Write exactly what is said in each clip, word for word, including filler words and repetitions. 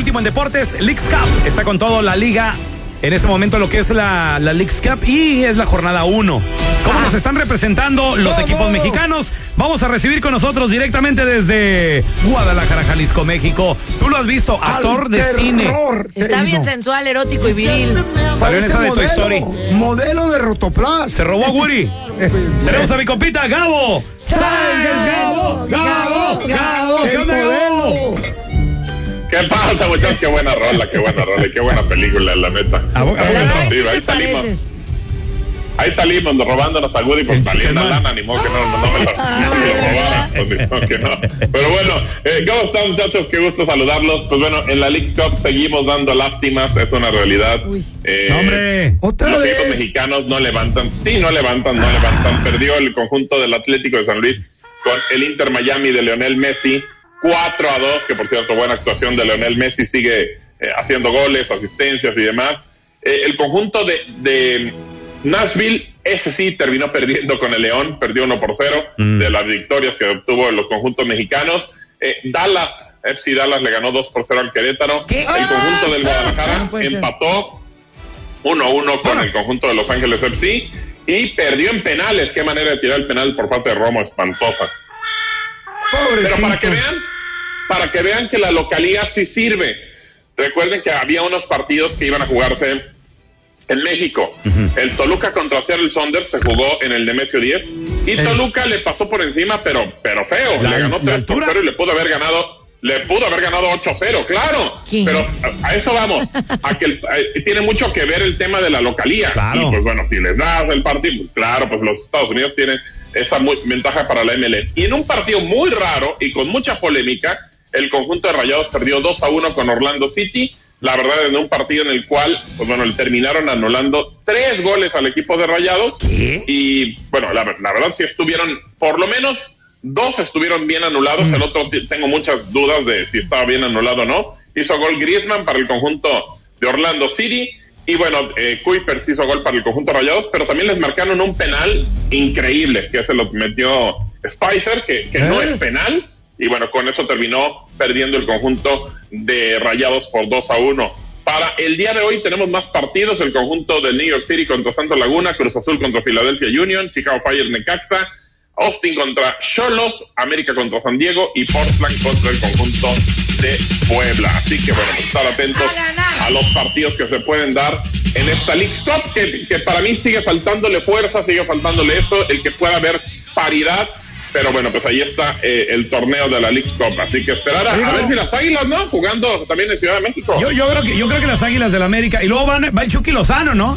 último en deportes, Leagues Cup. Está con todo la liga. En este momento lo que es la, la Leagues Cup y es la jornada uno. ¿Cómo ah. nos están representando los ¡Vamos! equipos mexicanos? Vamos a recibir con nosotros directamente desde Guadalajara, Jalisco, México. Tú lo has visto, actor Al de terror, cine. Terror. Está bien sensual, erótico y viril. Salió en esa de Toy Story. Modelo de Rotoplas. Se robó a Woody. Tenemos a mi compita, Gabo. ¡Salgas, Gabo! ¡Gabo! ¡Gabo! ¿Qué onda, Gabo? ¿Qué pasa, muchachos? Qué buena rola, qué buena rola, qué buena película, la neta. ¿A vos, a vos, ahí salimos. Ahí salimos robándonos a Woody por salir la lana, ni modo que no, no, no me lo, no me lo robaran, pues, ni modo que no. Pero bueno, eh, ¿cómo están, muchachos? Qué gusto saludarlos. Pues bueno, en la Leagues Cup seguimos dando lástimas, es una realidad. Eh, ¡Hombre! ¿Otra los vez? equipos mexicanos no levantan, sí, no levantan, no levantan. Perdió el conjunto del Atlético de San Luis con el Inter Miami de Lionel Messi, cuatro a dos, que por cierto, buena actuación de Lionel Messi, sigue eh, haciendo goles, asistencias y demás. Eh, el conjunto de, de Nashville, ese sí terminó perdiendo con el León, perdió uno por cero mm. de las victorias que obtuvo los conjuntos mexicanos. Eh, Dallas, F C Dallas le ganó dos por cero al Querétaro. ¿Qué? El conjunto del Guadalajara no empató uno a uno con el conjunto de Los Ángeles F C y perdió en penales. Qué manera de tirar el penal por parte de Romo, espantosa. Pobrecito. Pero para que vean, para que vean que la localidad sí sirve. Recuerden que había unos partidos que iban a jugarse en México. Uh-huh. El Toluca contra Seattle Sounders se jugó en el Nemesio diez y el... Toluca le pasó por encima, pero pero feo. La, le ganó tres por cero y le pudo haber ganado, le pudo haber ganado ocho cero, claro. ¿Qué? Pero a, a eso vamos, a que el, a, tiene mucho que ver el tema de la localía. Claro. Y pues bueno, si les das el partido, pues claro, pues los Estados Unidos tienen esa muy, ventaja para la M L S. Y en un partido muy raro y con mucha polémica, el conjunto de Rayados perdió dos a uno con Orlando City. La verdad, en un partido en el cual, pues bueno, le terminaron anulando tres goles al equipo de Rayados. ¿Qué? Y bueno, la, la verdad sí estuvieron, por lo menos dos estuvieron bien anulados. Mm. El otro t- tengo muchas dudas de si estaba bien anulado o no. Hizo gol Griezmann para el conjunto de Orlando City. Y bueno, eh, Kuipers hizo gol para el conjunto de Rayados, pero también les marcaron un penal increíble, que se lo metió Spicer, que, que ¿Eh? no es penal. Y bueno, con eso terminó perdiendo el conjunto de Rayados por dos a uno. Para el día de hoy tenemos más partidos: el conjunto de New York City contra Santos Laguna, Cruz Azul contra Philadelphia Union, Chicago Fire Necaxa, Austin contra Xolos, América contra San Diego y Portland contra el conjunto de Puebla. Así que bueno, pues estar atentos a, a los partidos que se pueden dar en esta Leagues Cup, que, que para mí sigue faltándole fuerza, sigue faltándole eso, el que pueda haber paridad. Pero bueno, pues ahí está eh, el torneo de la Leagues Cup, así que esperar a, a ver si las Águilas, ¿no? Jugando también en Ciudad de México. Yo, yo, creo, que, yo creo que las Águilas del América, y luego van, va el Chucky Lozano, ¿no?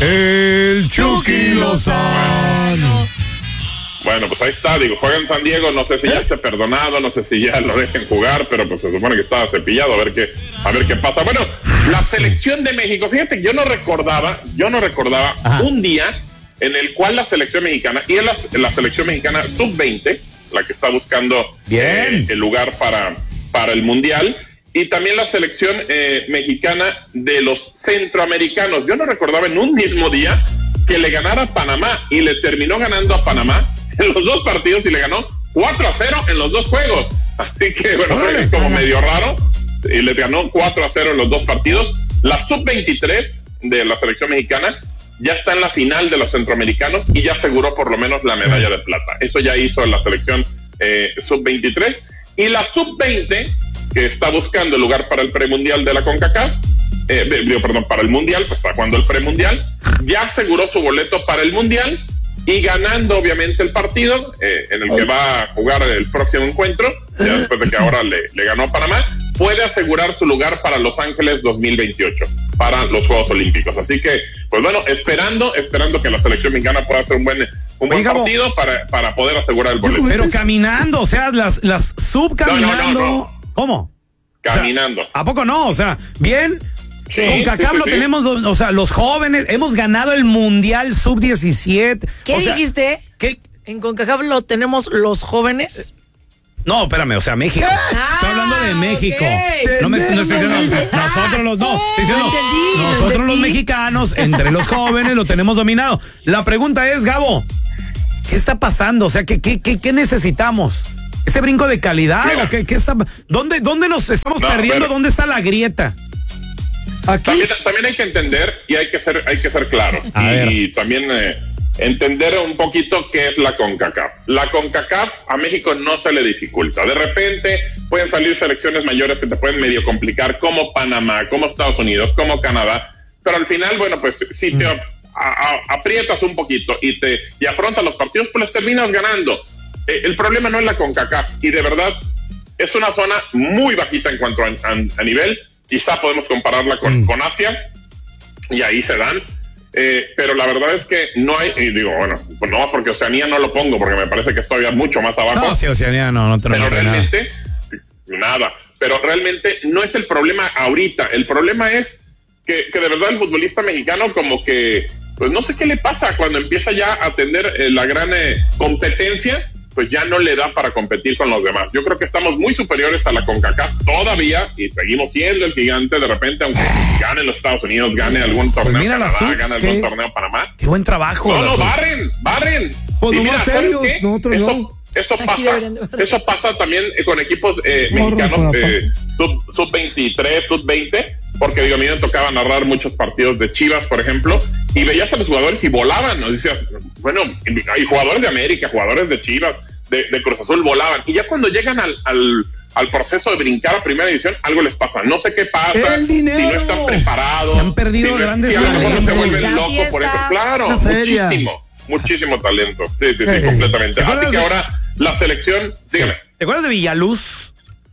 El Chucky Lozano. Bueno, pues ahí está, digo, juega en San Diego, no sé si ya esté perdonado, no sé si ya lo dejen jugar, pero pues se supone que estaba cepillado, a ver qué, a ver qué pasa. Bueno, la selección de México, fíjate que yo no recordaba, yo no recordaba Ajá. un día en el cual la selección mexicana, y es la, la selección mexicana sub veinte, la que está buscando eh, el lugar para, para el Mundial, y también la selección eh, mexicana de los centroamericanos. Yo no recordaba en un mismo día que le ganara a Panamá, y le terminó ganando a Panamá en los dos partidos, y le ganó cuatro a cero en los dos juegos. Así que, bueno, es como medio raro, y le ganó cuatro a cero en los dos partidos. La sub veintitrés de la selección mexicana ya está en la final de los centroamericanos y ya aseguró por lo menos la medalla de plata. Eso ya hizo la selección eh, sub veintitrés. Y la sub veinte, que está buscando el lugar para el premundial de la CONCACAF, eh, digo, perdón, para el mundial, pues está jugando el premundial, ya aseguró su boleto para el mundial y ganando obviamente el partido eh, en el que va a jugar el próximo encuentro, ya después de que ahora le, le ganó a Panamá, puede asegurar su lugar para Los Ángeles dos mil veintiocho, para los Juegos Olímpicos. Así que, pues bueno, esperando, esperando que la selección mexicana pueda hacer un buen, un buen partido para, para poder asegurar el boleto. Pero caminando, o sea, las, las sub caminando. No, no, no, no. ¿Cómo? Caminando. O sea, ¿a poco no? O sea, bien. Sí, con CACAF sí, sí, lo sí. tenemos, o sea, los jóvenes, hemos ganado el Mundial sub diecisiete. ¿Qué o sea, dijiste? ¿qué? ¿En CONCACAF lo tenemos los jóvenes? No, espérame, o sea, México. Ah, estoy hablando de México. Okay. No me no estoy diciendo nosotros los no, estoy diciendo entendí, nosotros entendí. Los mexicanos, entre los jóvenes, lo tenemos dominado. La pregunta es, Gabo, ¿qué está pasando? O sea, ¿qué, qué, qué, qué necesitamos? ese brinco de calidad? Mira, ¿O qué, qué está, dónde, ¿Dónde nos estamos no, perdiendo? pero, ¿Dónde está la grieta? Aquí. También, también hay que entender y hay que ser, hay que ser claro. Y, y también eh, entender un poquito qué es la CONCACAF. La CONCACAF a México no se le dificulta. De repente pueden salir selecciones mayores que te pueden medio complicar, como Panamá, como Estados Unidos, como Canadá. Pero al final, bueno, pues si te a, a, aprietas un poquito y te y afrontas los partidos, pues les terminas ganando. Eh, el problema no es la CONCACAF. Y de verdad, es una zona muy bajita en cuanto a, a, a nivel. Quizá podemos compararla con, mm. con Asia, y ahí se dan. Eh, pero la verdad es que no hay, y digo, bueno, pues no más porque Oceanía no lo pongo, porque me parece que es todavía mucho más abajo. No, sí, Oceanía no, no te Pero realmente, nada. nada. Pero realmente no es el problema ahorita. El problema es que, que de verdad el futbolista mexicano como que, pues no sé qué le pasa cuando empieza ya a tener eh, la gran eh, competencia, pues ya no le da para competir con los demás. Yo creo que estamos muy superiores a la CONCACAF todavía y seguimos siendo el gigante de repente, aunque gane los Estados Unidos, gane algún torneo pues mira, Canadá, Subs, gane algún qué, torneo Panamá. Qué buen trabajo. No, no, barren, barren. Pues y no mira, más ¿sabes serios, qué? nosotros Eso, no. Eso pasa, eso pasa también con equipos eh, mexicanos eh, sub, sub veintitrés, sub veinte, porque digo, a mí me tocaba narrar muchos partidos de Chivas, por ejemplo, y veías a los jugadores y volaban, ¿no? Decías, bueno, hay jugadores de América, jugadores de Chivas, de, de Cruz Azul volaban, y ya cuando llegan al, al, al proceso de brincar a primera división, algo les pasa, no sé qué pasa, el dinero. si no están preparados, se han perdido si, grandes si a lo mejor se vuelven La locos por eso, claro, muchísimo, muchísimo talento, sí, sí, sí, completamente. Así que ahora la selección, dígame. ¿Te acuerdas de Villaluz?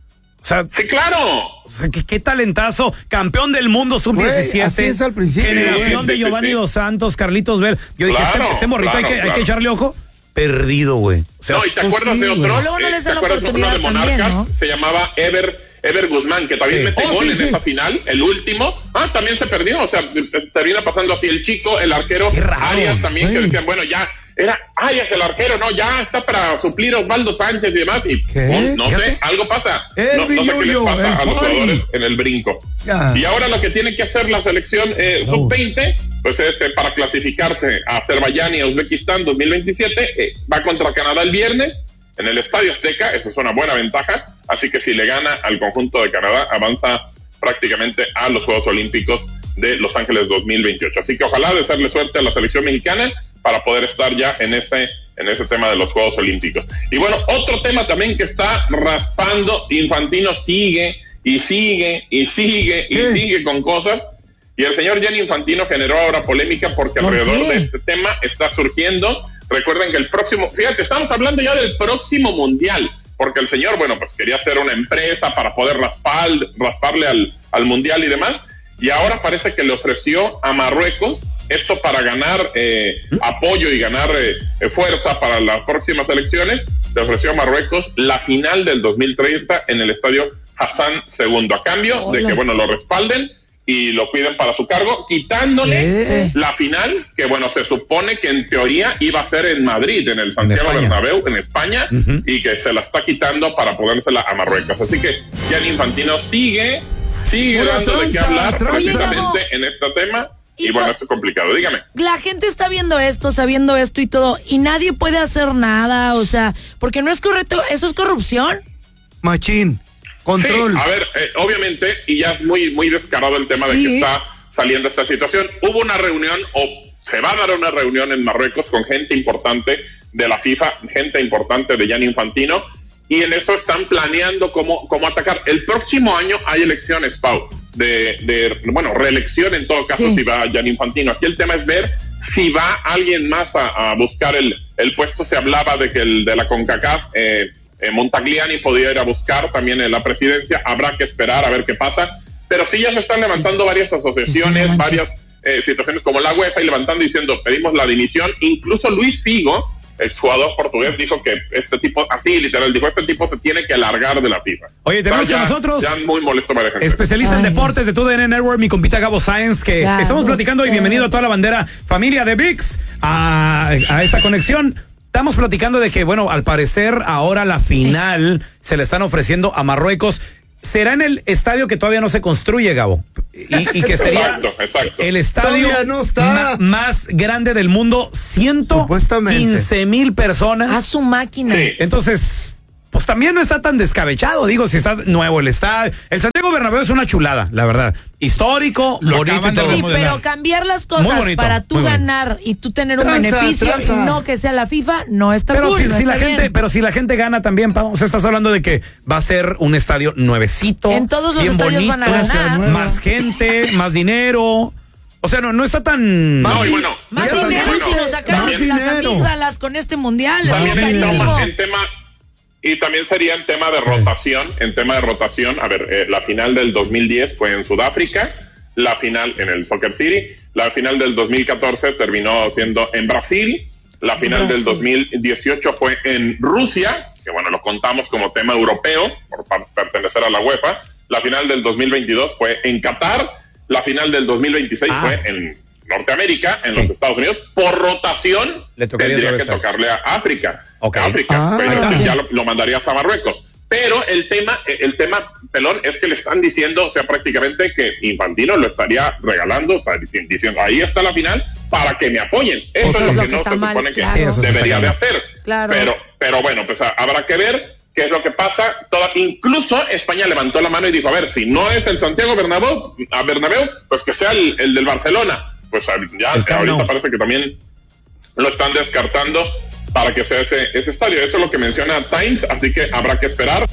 O sea, sí, claro. O sea, qué, qué talentazo, campeón del mundo sub diecisiete. Así es al principio. Generación sí, de sí, Giovanni sí. Dos Santos, Carlitos Ver. Yo dije, Claro, este, este morrito claro, hay, que, claro. hay que echarle ojo. Perdido, güey. O sea, No, y te pues acuerdas sí, de otro, güey. Luego no eh, les ¿te da la acuerdas de uno de oportunidad Monarcas? también, ¿no? Se llamaba Ever, Ever Guzmán, que también Sí. mete Oh, gol sí, en sí. esa final, el último. Ah, también se perdió, o sea, termina pasando así el chico, el arquero, Qué raro. Arias también, Ay. que decían, bueno, ya, era Arias el arquero, no, ya está para suplir a Osvaldo Sánchez y demás, y ¿Qué? pum, no Fíjate. sé, algo pasa. El No, no sé qué les billuyo, pasa el a los party. jugadores en el brinco. Ya. Y ahora lo que tiene que hacer la selección eh, No. sub veinte, pues es eh, para clasificarse a Azerbaiyán y a Uzbekistán dos mil veintisiete, eh, va contra Canadá el viernes en el Estadio Azteca, eso es una buena ventaja, así que si le gana al conjunto de Canadá, avanza prácticamente a los Juegos Olímpicos de Los Ángeles dos mil veintiocho. Así que ojalá desearle suerte a la selección mexicana para poder estar ya en ese en ese tema de los Juegos Olímpicos. Y bueno, otro tema también que está raspando, Infantino sigue y sigue y sigue y ¿Qué? sigue con cosas, y el señor Gianni Infantino generó ahora polémica porque ¿Por alrededor qué? de este tema está surgiendo. Recuerden que el próximo, fíjate, estamos hablando ya del próximo mundial, porque el señor, bueno, pues quería hacer una empresa para poder raspar, rasparle al, al mundial y demás, y ahora parece que le ofreció a Marruecos esto para ganar eh, apoyo y ganar eh, fuerza para las próximas elecciones. Le ofreció a Marruecos la final del dos mil treinta en el estadio Hassan segundo, a cambio Hola. de que, bueno, lo respalden y lo piden para su cargo, quitándole ¿Qué? la final, que bueno, se supone que en teoría iba a ser en Madrid, en el Santiago España. Bernabéu, en España, Ujú. y que se la está quitando para ponérsela a Marruecos. Así que Gianni Infantino sigue, sigue Hola, dando de qué tranza, hablar tranza. precisamente en este tema, y, Y bueno, co- eso es complicado. Dígame. La gente está viendo esto, sabiendo esto y todo, y nadie puede hacer nada, o sea, porque no es correcto, eso es corrupción. Machín. Control. Sí, a ver, eh, obviamente, y ya es muy, muy descarado el tema de Sí. que está saliendo esta situación. Hubo una reunión, o se va a dar una reunión en Marruecos con gente importante de la FIFA, gente importante de Gianni Infantino, y en eso están planeando cómo, cómo atacar. El próximo año hay elecciones, Pau, de, de bueno, reelección en todo caso, Sí. si va Gianni Infantino. Aquí el tema es ver si va alguien más a, a buscar el, el puesto. Se hablaba de que el de la CONCACAF, eh, eh, Montagliani podía ir a buscar también en la presidencia. Habrá que esperar a ver qué pasa, pero sí ya se están levantando varias asociaciones, Sí, no manches. varias eh, situaciones como la UEFA, y levantando diciendo, pedimos la dimisión. Incluso Luis Figo, el jugador portugués, dijo que este tipo, así literal, dijo, este tipo se tiene que largar de la FIFA. Oye, tenemos O sea, con ya- nosotros ya muy molesto para la gente. especialista en Ay. deportes de tu D N Network, mi compita Gabo Sáenz, que Gabo, estamos platicando, y bienvenido a toda la bandera familia de V I X a, a esta conexión. Estamos platicando de que, bueno, al parecer ahora la final se le están ofreciendo a Marruecos. ¿Será en el estadio que todavía no se construye, Gabo? Y, y que sería Exacto, exacto. el estadio Todavía no está. ma- más grande del mundo, ciento Supuestamente. quince mil personas. A su máquina. Sí. Entonces, pues también no está tan descabellado. Digo, si está nuevo el estadio. El Santiago Bernabéu es una chulada, la verdad. Histórico, Lo bonito y acaban de todo. Sí, remodelar. pero cambiar las Muy cosas bonito, para tú muy bonito. ganar y tú tener un Tranza, beneficio tranza. y no que sea la FIFA, no está Pero cool, si, no si está la gente, bien. pero si la gente gana también, Pau, o sea, estás hablando de que va a ser un estadio nuevecito. En todos los bien estadios bonito, van a ganar. más gente, más dinero. O sea, no, no está tan. Más No, y di- bueno, Más ya dinero dijiste, si nos sacaron más las dinero. amígdalas con este mundial, es también en carísimo. tema, en tema y también sería en tema de rotación, en tema de rotación, a ver, eh, la final del dos mil diez fue en Sudáfrica, la final en el Soccer City, la final del dos mil catorce terminó siendo en Brasil, la final Brasil. del dos mil dieciocho fue en Rusia, que bueno, lo contamos como tema europeo por par- pertenecer a la UEFA, la final del dos mil veintidós fue en Qatar, la final del dos mil veintiséis Ah. fue en Norteamérica, en Sí. los Estados Unidos, por rotación Le tocaría tendría otra que vez a- tocarle a África. Ok. África, Ah. pero Ahí está. ya lo, lo mandarías a Marruecos. Pero el tema, el tema, pelón, es que le están diciendo, o sea, prácticamente que Infantino lo estaría regalando, o sea, dici- diciendo, ahí está la final para que me apoyen. Eso Eso es lo que, que no está se mal, supone que claro. Sí, eso sí está debería de cañón. hacer. Claro. Pero, pero bueno, pues a- habrá que ver qué es lo que pasa. Toda, incluso España levantó la mano y dijo, a ver, si no es el Santiago Bernabéu, a Bernabéu, pues que sea el, el del Barcelona. Pues a- ya El Camp ahorita Nou. parece que también lo están descartando para que sea ese, ese estadio. Eso es lo que menciona Times, así que habrá que esperar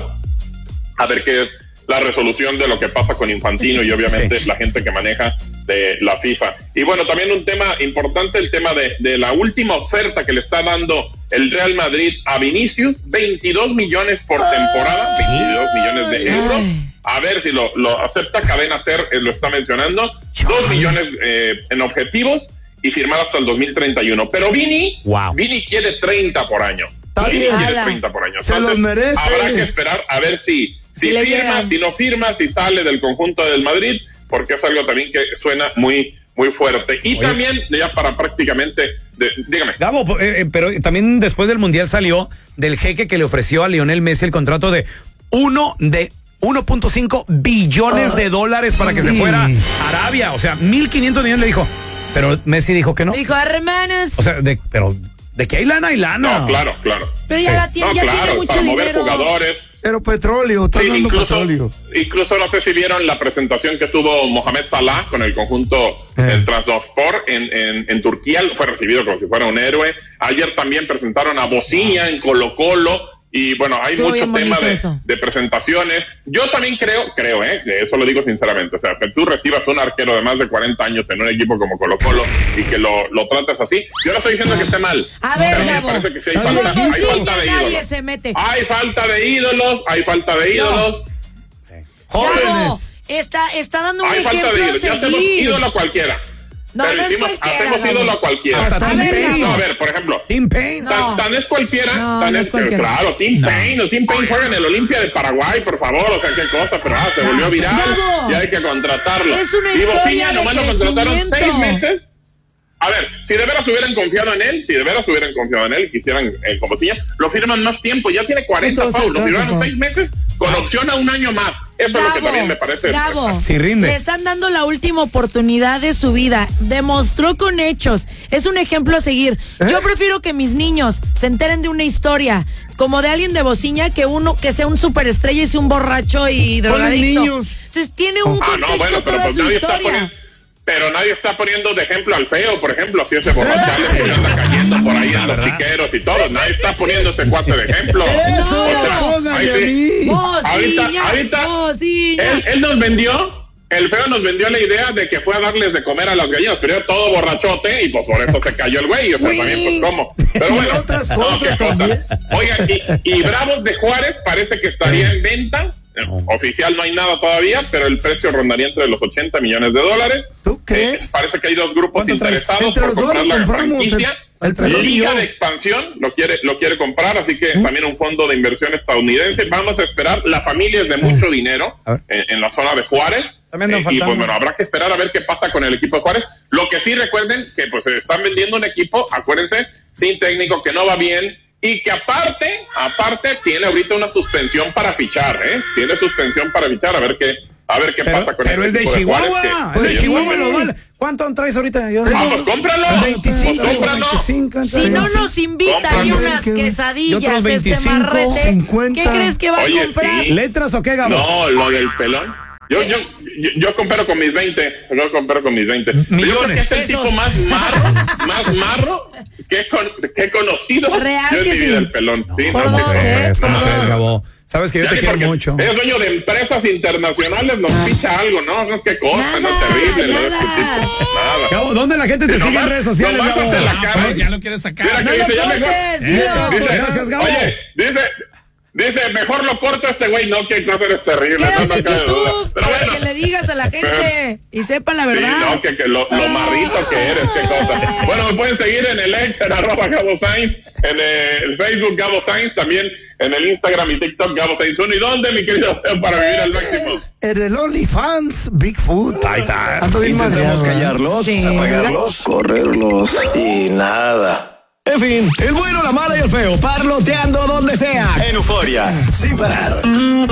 a ver qué es la resolución de lo que pasa con Infantino y obviamente Sí. la gente que maneja de la FIFA. Y bueno, también un tema importante, el tema de, de la última oferta que le está dando el Real Madrid a Vinicius, veintidós millones por temporada, veintidós millones de euros. Ay. A ver si lo, lo acepta, Cadena Ser eh, lo está mencionando, dos millones eh, en objetivos y firmar hasta el dos mil treinta y uno. Pero Vini, Wow. Vini quiere treinta por año. Está Vini bien. quiere Ala. treinta por año. Se los merece. Habrá que esperar a ver si, si Si le firma, llegan. si no firma, si sale del conjunto del Madrid, porque es algo también que suena muy, muy fuerte. Y Oye. también, ya para prácticamente, de- dígame. Gabo, eh, eh, pero también después del Mundial salió del jeque que le ofreció a Lionel Messi el contrato de uno de uno punto cinco billones de dólares para que se sí. fuera a Arabia. O sea, mil quinientos millones le dijo. Pero Messi dijo que no. Dijo, hermanos, O sea, de, pero de que hay lana, hay lana. No, claro, claro. pero ya, sí. la tiene, No, ya claro, tiene mucho para mover dinero. jugadores. Pero petróleo, está Sí, dando incluso, petróleo. incluso no sé si vieron la presentación que tuvo Mohamed Salah con el conjunto Eh. del Trabzonspor en, en, en Turquía. Fue recibido como si fuera un héroe. Ayer también presentaron a Bociña en Colo Colo. Y bueno, hay Estuvo mucho bien tema bonito de, eso. de presentaciones. Yo también creo, creo, eh, que eso lo digo sinceramente. O sea, que tú recibas un arquero de más de cuarenta años en un equipo como Colo Colo y que lo, lo trates así. Yo no estoy diciendo que esté mal. A ver, pero me Gabo. parece que sí hay Está falta, bien. hay Sí, falta de ya nadie ídolos. se mete. Hay falta de ídolos, hay falta de ídolos. Gabo, Jóvenes. está, está dando un Hay falta de ejemplo a ídolos. Ya hacemos seguir. ídolo a cualquiera. No, Pero no es decimos, cualquiera, hacemos Gabo. ídolo a cualquiera. Hasta A Tim ver, Payne. No, a ver, por ejemplo, Tim Payne. No. tan, tan es cualquiera, No, tan no es, es cualquiera. claro, Tim No. Payne, Tim Payne juega en el Olimpia de Paraguay, por favor, o sea, qué cosa, pero ah, se volvió viral, Gabo. y hay que contratarlo. Es una y historia Bociña de nomás lo contrataron seis crecimiento. meses. A ver, si de veras hubieran confiado en él, si de veras hubieran confiado en él, quisieran eh, con Bociña, lo firman más tiempo, ya tiene cuarenta, Entonces, Paul, lo entonces, firmaron Paul. seis meses con opción a un año más. Eso es lo que también me parece. Gabo, Sí rinde. le están dando la última oportunidad de su vida. Demostró con hechos. Es un ejemplo a seguir. ¿Eh? Yo prefiero que mis niños se enteren de una historia como de alguien de Bociña que uno que sea un superestrella y sea un borracho y drogadicto. niños? Entonces tiene un Ah, contexto no, bueno, pero toda pues su nadie está historia. poniendo, pero nadie está poniendo de ejemplo al feo, por ejemplo, si ese borrachales que le anda cayendo por ahí en los ¿verdad? piqueros y todo, nadie está poniendo ese cuate de ejemplo. Eso, No. O sea, póngale ahí a sí. mí. Ahorita, Bociña, ahorita, Bociña. él, él nos vendió, el feo nos vendió la idea de que fue a darles de comer a las gallinas, pero era todo borrachote y pues por eso se cayó el güey, o sea, Uy. también pues cómo. Pero Y bueno, otras no, cosas qué cosa. también. Oiga, y, y Bravos de Juárez parece que estaría en venta. Eh, Oficial no hay nada todavía, pero el precio rondaría entre los ochenta millones de dólares. ¿Tú crees? Eh, parece que hay dos grupos ¿Cuánto traes? interesados Entre por los dos comprar lo la compramos, franquicia. el- el peso Liga millón. de Expansión lo quiere lo quiere comprar, así que también un fondo de inversión estadounidense. Vamos a esperar. La familia es de mucho dinero A ver. en, en la zona de Juárez. También andan Eh, y faltando. pues bueno, habrá que esperar a ver qué pasa con el equipo de Juárez. Lo que sí recuerden que pues están vendiendo un equipo, acuérdense, sin técnico, que no va bien. Y que aparte, aparte, tiene ahorita una suspensión para fichar, ¿eh? Tiene suspensión para fichar, a ver qué, A ver qué Pero, pasa con pero este es de tipo Chihuahua. jugadores Es de que- Chihuahua los dólares. ¿Cuánto traes ahorita? Yo Ah, pues cómpralo. veinticinco, Pues cómpralo. veinticinco. Si no nos invitan ni Cómpralo. unas Sí, que- quesadillas, y otros este veinticinco, marrete, cincuenta. ¿qué crees que va Oye, a comprar? sí. ¿Letras o qué, Gabo? No, lo del pelón. Yo, yo, yo, yo comparo con mis veinte. Yo comparo con mis veinte. Yo creo que Millones. es el Pesos. tipo más marro, más marro que he, con, que he conocido. Real yo en que mi vida, sí. el pelón. Sí, Por no, dos, sí, ¿eh? Es como Por crees, dos. Gabo. Sabes que yo Ya te ni quiero porque mucho. Es dueño de empresas internacionales, nos ficha algo, ¿no? No, qué cosa, no Nada, terrible. lo de nada. este tipo. Nada. Gabo, ¿dónde la gente te sigue en Nomás- redes sociales, nomás Gabo? hazte la cara. Pues, ya lo quieres sacar. Mira No que lo dice, ya mejor. cortes, Eh, dilo. Dice, Gracias, Gabo. Oye, dice, dice, mejor lo corta este güey. No, qué cosa eres terrible. No, Quédate no en cabe duda. YouTube Pero para bueno. que le digas a la gente y sepa la Sí, verdad. no, que, que lo, lo marrito que eres, qué cosa. Bueno, me pueden seguir en el ex, en arroba Gabo Sainz, en el Facebook Gabo Sainz, también en el Instagram y TikTok Gabo Sainz uno. ¿Y dónde, mi querido Leo, para vivir al máximo? En el OnlyFans, Bigfoot. Ahí está. Ando bien Intentamos madreado, ¿eh? callarlos, Sí. apagarlos, correrlos y nada. En fin, el bueno, la mala y el feo, parloteando donde sea. En Euforia, sin parar.